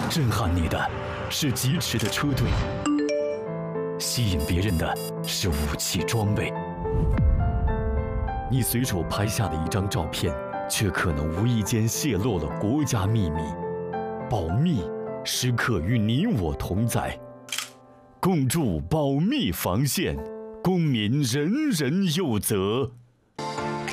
震撼你的是疾驰的车队，吸引别人的是武器装备。你随手拍下的一张照片，却可能无意间泄露了国家秘密。保密时刻与你我同在，共筑保密防线，公民人人有责。